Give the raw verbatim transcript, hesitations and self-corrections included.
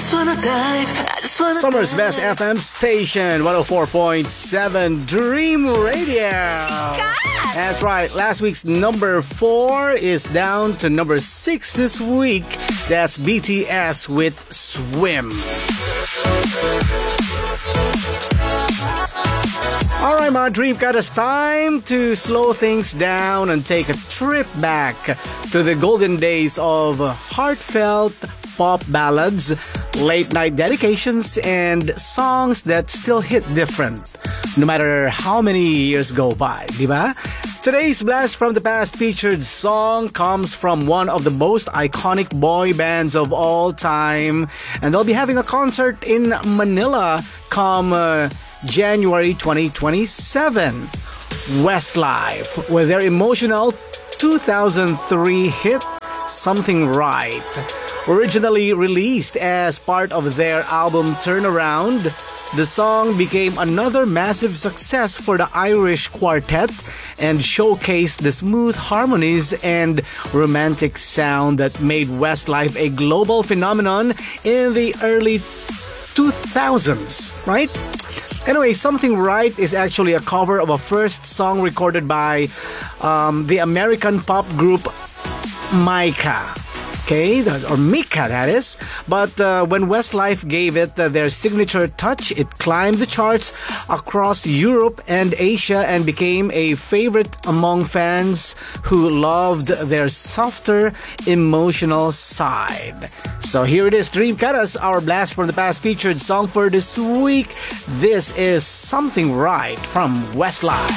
Summer's Best F M station, one oh four point seven Dream Radio. That's right. Last week's number four is down to number six this week. That's B T S with Swim. All right, my Dreamcatchers, time to slow things down and take a trip back to the golden days of heartfelt pop ballads, late-night dedications, and songs that still hit different, no matter how many years go by, diba? Today's Blast from the Past featured song comes from one of the most iconic boy bands of all time, and they'll be having a concert in Manila come uh, January twenty twenty-seven. Westlife, with their emotional two thousand three hit Something Right. Originally released as part of their album Turnaround, the song became another massive success for the Irish quartet and showcased the smooth harmonies and romantic sound that made Westlife a global phenomenon in the early two thousands, right? Anyway, Something Right is actually a cover of a first song recorded by um, the American pop group Micah. Okay, or Mika, that is. But uh, when Westlife gave it uh, their signature touch, it climbed the charts across Europe and Asia and became a favorite among fans who loved their softer, emotional side. So here it is, Dreamcatchers, our Blast from the Past featured song for this week. This is Something Right from Westlife.